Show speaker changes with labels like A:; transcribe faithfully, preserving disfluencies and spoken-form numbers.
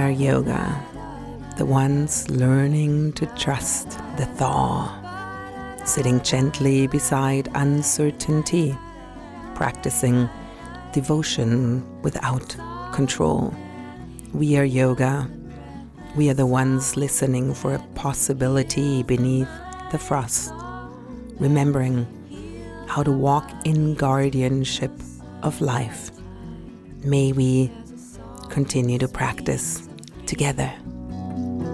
A: are yoga, the ones learning to trust the thaw, sitting gently beside uncertainty, practicing devotion without control. We are yoga. We are the ones listening for a possibility beneath the frost, remembering how to walk in guardianship of life. May we continue to practice together.